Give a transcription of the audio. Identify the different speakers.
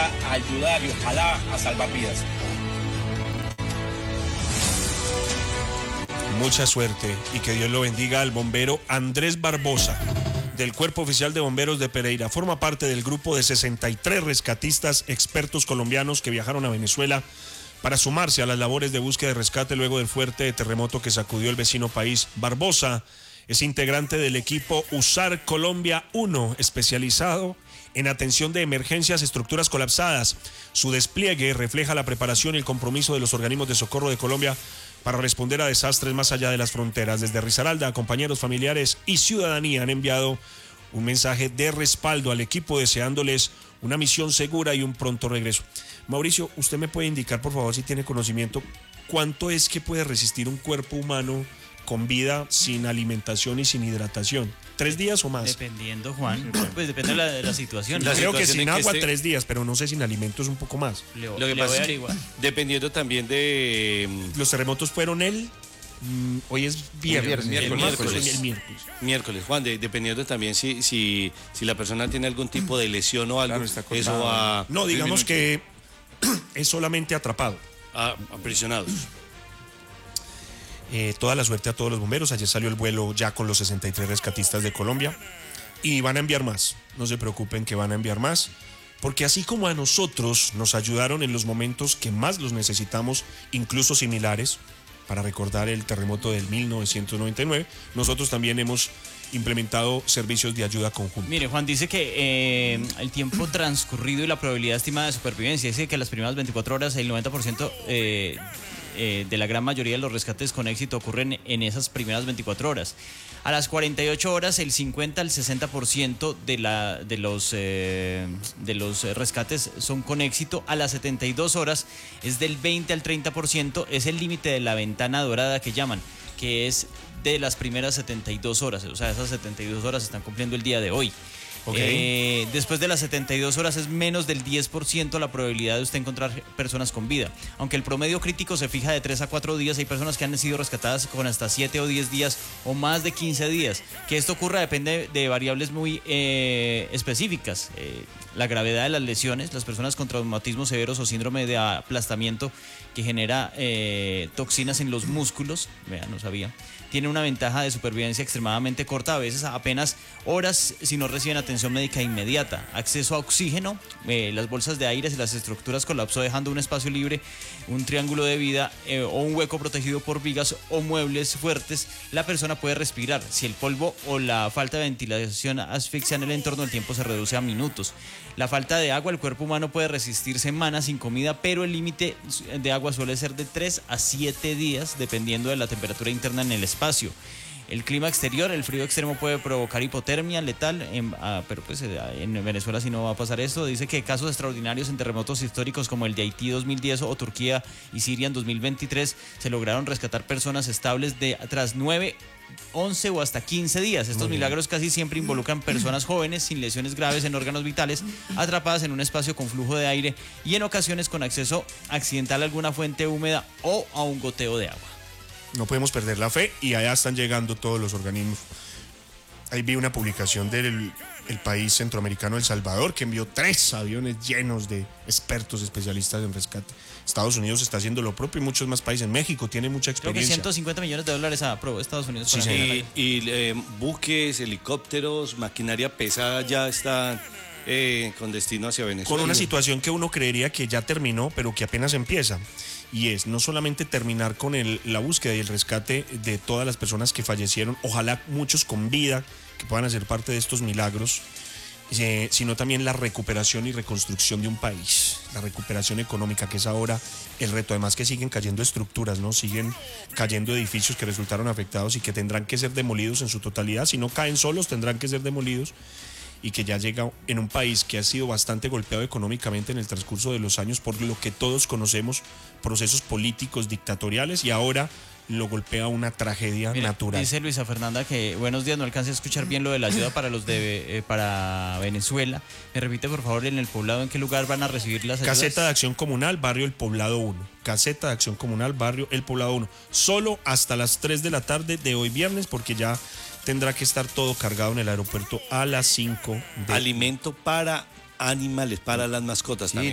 Speaker 1: a ayudar y ojalá a salvar vidas.
Speaker 2: Mucha suerte y que Dios lo bendiga al bombero Andrés Barbosa, del Cuerpo Oficial de Bomberos de Pereira. Forma parte del grupo de 63 rescatistas expertos colombianos que viajaron a Venezuela para sumarse a las labores de búsqueda y rescate luego del fuerte terremoto que sacudió el vecino país. Barbosa es integrante del equipo USAR Colombia 1, especializado en atención de emergencias, estructuras colapsadas. Su despliegue refleja la preparación y el compromiso de los organismos de socorro de Colombia para responder a desastres más allá de las fronteras. Desde Risaralda, compañeros, familiares y ciudadanía han enviado un mensaje de respaldo al equipo deseándoles una misión segura y un pronto regreso. Mauricio, ¿usted me puede indicar, por favor, si tiene conocimiento, cuánto es que puede resistir un cuerpo humano con vida sin alimentación y sin hidratación? ¿3 días o más?
Speaker 3: Dependiendo, Juan, pues depende de la situación.
Speaker 2: Creo que sin agua 3 días, pero no sé, sin alimentos un poco más.
Speaker 4: Lo que pasa es que dependiendo también de...
Speaker 2: Los terremotos fueron hoy es viernes.
Speaker 4: Miércoles, Juan, dependiendo también si la persona tiene algún tipo de lesión o algo, eso va...
Speaker 2: No, digamos que es solamente atrapado.
Speaker 4: Aprisionados.
Speaker 2: Toda la suerte a todos los bomberos. Ayer salió el vuelo ya con los 63 rescatistas de Colombia y van a enviar más. No se preocupen que van a enviar más, porque así como a nosotros nos ayudaron en los momentos que más los necesitamos, incluso similares, para recordar el terremoto del 1999, nosotros también hemos implementado servicios de ayuda conjunta.
Speaker 3: Mire, Juan dice que el tiempo transcurrido y la probabilidad estimada de supervivencia, dice que las primeras 24 horas el 90% de la gran mayoría de los rescates con éxito ocurren en esas primeras 24 horas. A las 48 horas el 50 al 60% de los rescates son con éxito. A las 72 horas es del 20 al 30%, es el límite de la ventana dorada que llaman, que es de las primeras 72 horas, o sea, esas 72 horas se están cumpliendo el día de hoy. Okay. Después de las 72 horas es menos del 10% la probabilidad de usted encontrar personas con vida. Aunque el promedio crítico se fija de 3 a 4 días, hay personas que han sido rescatadas con hasta 7 o 10 días o más de 15 días. Que esto ocurra depende de variables muy específicas. La gravedad de las lesiones, las personas con traumatismos severos o síndrome de aplastamiento que genera toxinas en los músculos, vean, no sabía, tiene una ventaja de supervivencia extremadamente corta, a veces apenas horas si no reciben atención médica inmediata. Acceso a oxígeno, las bolsas de aire, si las estructuras colapsó dejando un espacio libre, un triángulo de vida o un hueco protegido por vigas o muebles fuertes, la persona puede respirar. Si el polvo o la falta de ventilación asfixia en el entorno, el tiempo se reduce a minutos. La falta de agua, el cuerpo humano puede resistir semanas sin comida, pero el límite de agua suele ser de 3 a 7 días, dependiendo de la temperatura interna en el espacio. El clima exterior, el frío extremo puede provocar hipotermia letal, pero pues en Venezuela sí no va a pasar esto. Dice que casos extraordinarios en terremotos históricos como el de Haití 2010 o Turquía y Siria en 2023 se lograron rescatar personas estables tras 9, 11 o hasta 15 días. Estos milagros casi siempre involucran personas jóvenes sin lesiones graves en órganos vitales, atrapadas en un espacio con flujo de aire y en ocasiones con acceso accidental a alguna fuente húmeda o a un goteo de agua.
Speaker 2: No podemos perder la fe y allá están llegando todos los organismos. Ahí vi una publicación del país centroamericano El Salvador que envió 3 aviones llenos de expertos especialistas en rescate. Estados Unidos está haciendo lo propio y muchos más países. México tiene mucha experiencia.
Speaker 3: Creo que $150 millones aprobó Estados Unidos.
Speaker 4: Sí, y buques, helicópteros, maquinaria pesada ya está con destino hacia Venezuela.
Speaker 2: Con una situación que uno creería que ya terminó, pero que apenas empieza. Y es no solamente terminar con la búsqueda y el rescate de todas las personas que fallecieron, ojalá muchos con vida, que puedan hacer parte de estos milagros, sino también la recuperación y reconstrucción de un país, la recuperación económica, que es ahora el reto. Además que siguen cayendo estructuras, ¿no? Siguen cayendo edificios que resultaron afectados y que tendrán que ser demolidos en su totalidad. Si no caen solos, tendrán que ser demolidos. Y que ya llega en un país que ha sido bastante golpeado económicamente en el transcurso de los años por lo que todos conocemos, procesos políticos dictatoriales, y ahora lo golpea una tragedia natural.
Speaker 3: Dice Luisa Fernanda que buenos días, no alcancé a escuchar bien lo de la ayuda para los para Venezuela. Me repite por favor, en el poblado, ¿en qué lugar van a recibir las ayudas?
Speaker 2: Caseta de Acción Comunal, barrio El Poblado 1. Caseta de Acción Comunal, barrio El Poblado 1. Solo hasta las 3 de la tarde de hoy viernes, porque ya tendrá que estar todo cargado en el aeropuerto a las 5 de...
Speaker 4: Alimento para animales, para las mascotas también.